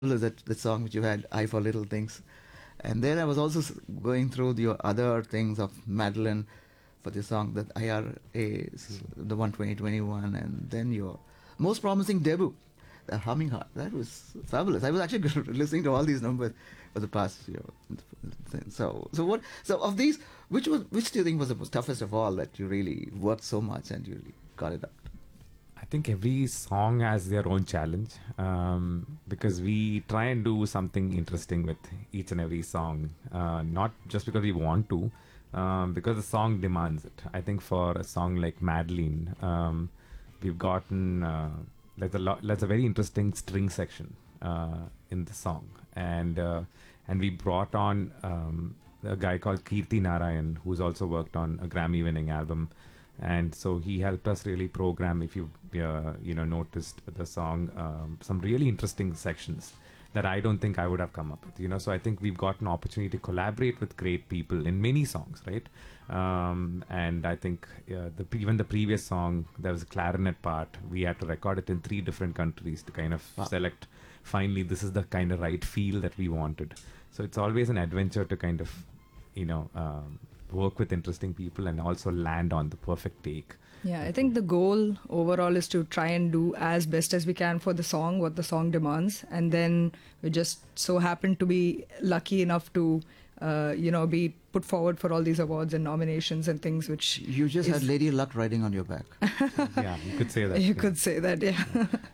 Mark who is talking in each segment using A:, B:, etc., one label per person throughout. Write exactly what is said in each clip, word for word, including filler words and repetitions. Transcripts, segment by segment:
A: that that song which you had, "I for Little Things," and then I was also s- going through your other things of Madeline for the song that I R A is the one twenty twenty-one, and then your most promising debut, the Humming Heart. That was fabulous. I was actually listening to all these numbers for the past year. So, so what? So of these, which was which do you think was the most toughest of all that you really worked so much and you really got it out?
B: I think every song has their own challenge, um, because we try and do something interesting with each and every song, uh, not just because we want to, um, because the song demands it. I think for a song like Madeline, um, we've gotten uh, there's a lot, there's a very interesting string section uh, in the song, and uh, and we brought on um, a guy called Kirti Narayan, who's also worked on a Grammy-winning album. And so he helped us really program, if you uh, you know noticed the song, um, some really interesting sections that I don't think I would have come up with. You know, so I think we've got an opportunity to collaborate with great people in many songs, right? Um, and I think uh, the even the previous song, there was a clarinet part. We had to record it in three different countries to kind of
A: Wow.
B: select. Finally, this is the kind of right feel that we wanted. So it's always an adventure to kind of, you know. Um, work with interesting people and also land on the perfect take.
C: Yeah, I think the goal overall is to try and do as best as we can for the song, what the song demands. And then we just so happen to be lucky enough to, uh, you know, be put forward for all these awards and nominations and things, which
A: You just
C: is-
A: had Lady Luck riding on your back.
B: Yeah, you could say that.
C: you
B: yeah.
C: could say that, yeah.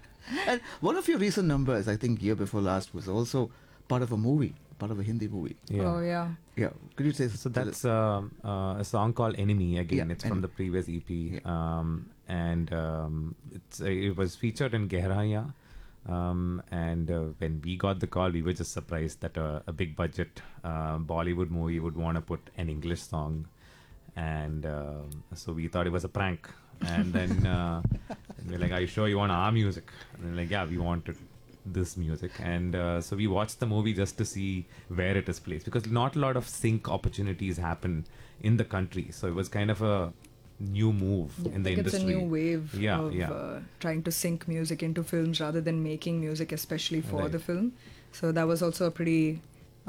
A: And one of your recent numbers, I think year before last, was also part of a movie, part of a Hindi movie.
B: Yeah.
C: Oh, yeah.
A: Yeah, could you say
B: So that's um, uh, a song called Enemy. Again,
A: Yeah,
B: it's from
A: Enemy.
B: the previous E P,
A: Yeah.
B: um, and um, it's uh, it was featured in Gehraiya. Um, and uh, when we got the call, we were just surprised that a, a big budget uh, Bollywood movie would want to put an English song, and um so we thought it was a prank. And then uh, we we're like, "Are you sure you want our music?" And they're like, "Yeah, we wanted this music." And uh, so we watched the movie just to see where it is placed, because not a lot of sync opportunities happen in the country. So it was kind of a new move
C: I
B: in the
C: think it's
B: industry.
C: a new wave
B: Yeah,
C: of
B: yeah.
C: Uh, trying to sync music into films rather than making music especially for
B: Right.
C: the film. So that was also a pretty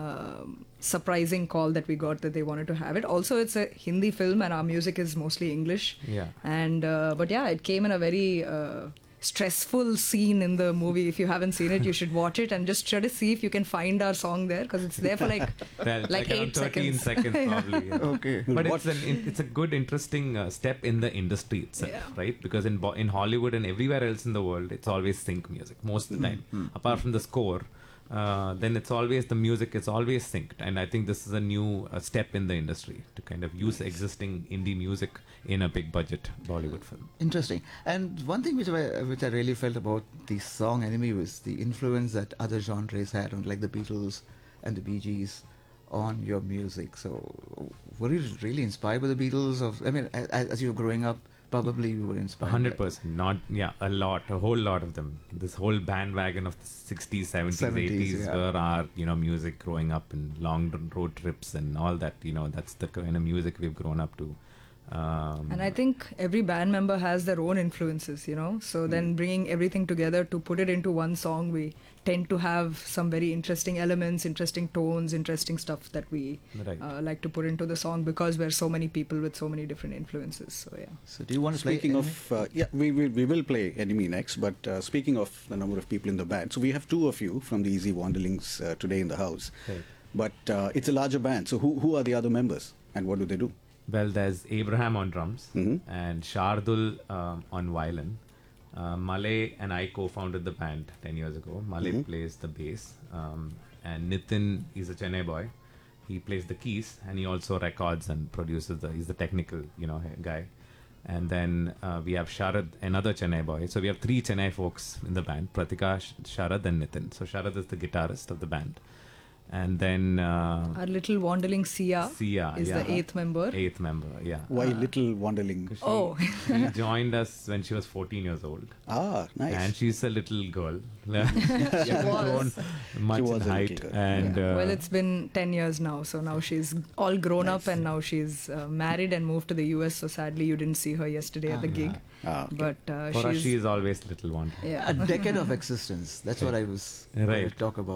C: um, surprising call that we got, that they wanted to have it. Also, it's a Hindi film and our music is mostly English.
B: Yeah.
C: And uh, but yeah, it came in a very uh, stressful scene in the movie. If you haven't seen it, you should watch it and just try to see if you can find our song there, because it's there for like
B: Well,
C: like
B: like around
C: eight
B: thirteen
C: seconds.
B: seconds, probably. yeah.
A: Okay.
B: But
D: What-
B: it's an it's a good, interesting uh, step in the industry itself,
C: Yeah.
B: right? Because in Bo- in Hollywood and everywhere else in the world, it's always sync music most of the time. Apart from the score, uh, then it's always the music. It's always synced, and I think this is a new uh, step in the industry to kind of use existing indie music in a big budget Bollywood film.
A: Interesting. And one thing which I, which I really felt about the song Enemy was the influence that other genres had on, like the Beatles and the Bee Gees, on your music. So were you really inspired by the Beatles? Of I mean, as, as you were growing up, probably you were inspired.
B: hundred
A: by-
B: percent, not yeah, a lot, a whole lot of them. This whole bandwagon of the sixties, seventies,
A: seventies,
B: eighties
A: yeah.
B: were our you know music growing up, and long road trips and all that. You know, that's the kind of music we've grown up to. Um,
C: And I think every band member has their own influences, you know. So then bringing everything together to put it into one song, we tend to have some very interesting elements, interesting tones, interesting stuff that we
B: Right.
C: uh, like to put into the song, because we're so many people with so many different influences. So yeah.
A: So do you want to play?
D: Speaking
A: Enemy?
D: of, uh, yeah, we will we will play Enemy next. But uh, speaking of the number of people in the band, so we have two of you from the Easy Wanderlings uh, today in the house.
B: Right.
D: But uh, it's a larger band. So who who are the other members and what do they do?
B: Well, there's Abraham on drums
D: Mhm.
B: and Shardul um, on violin. Uh, Malay and I co-founded the band ten years ago. Malay
D: Mhm.
B: plays the bass, um, and Nitin is a Chennai boy. He plays the keys, and he also records and produces the. He's the technical, you know, guy. And then uh, we have Sharad, another Chennai boy. So we have three Chennai folks in the band: Pratika, Sh- Sharad, and Nitin. So Sharad is the guitarist of the band. And then uh,
C: Our little wandering Sia,
B: Sia
C: is
B: yeah.
C: the eighth member.
B: Eighth member, yeah.
D: Why Little Wanderling?
B: She,
C: Oh.
B: she joined us when she was fourteen years old.
D: Ah, nice.
B: And she's a little girl.
C: She was.
B: much
D: She was
B: in
D: a
B: height.
D: little girl,
B: And
C: Yeah.
B: uh,
C: well, it's been ten years now, so now she's all grown up,
D: Nice.
C: and now she's uh, married and moved to the U S. So sadly, you didn't see her yesterday at the gig.
D: Ah, okay.
C: But uh,
B: for us,
C: she's
B: she is always little one.
C: yeah.
A: A decade of existence. That's what I was
B: Right.
A: going to talk about.